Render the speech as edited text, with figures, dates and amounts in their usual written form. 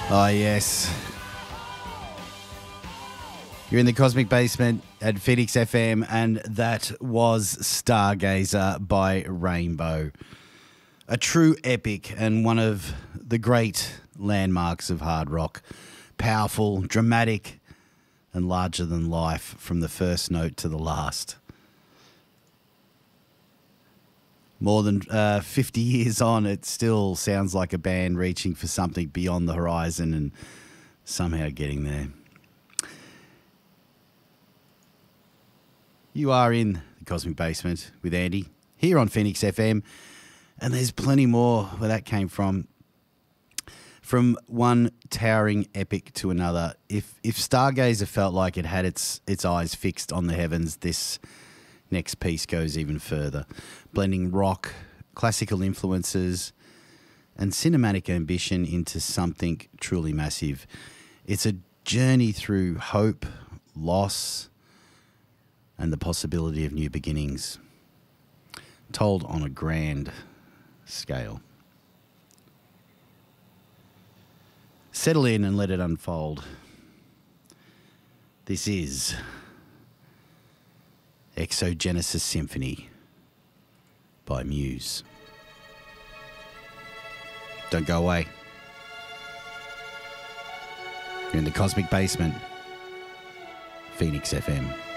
Oh, yes. You're in the Cosmic Basement at Phoenix FM, and that was Stargazer by Rainbow. A true epic and one of the great landmarks of hard rock. Powerful, dramatic, and larger than life from the first note to the last. More than 50 years on, it still sounds like a band reaching for something beyond the horizon and somehow getting there. You are in the Cosmic Basement with Andy here on Phoenix FM, and there's plenty more where that came from. From one towering epic to another. If Stargazer felt like it had its eyes fixed on the heavens, this next piece goes even further, blending rock, classical influences, and cinematic ambition into something truly massive. It's a journey through hope, loss, and the possibility of new beginnings, told on a grand scale. Settle in and let it unfold. This is Exogenesis Symphony by Muse. Don't go away. You're in the Cosmic Basement, Phoenix FM.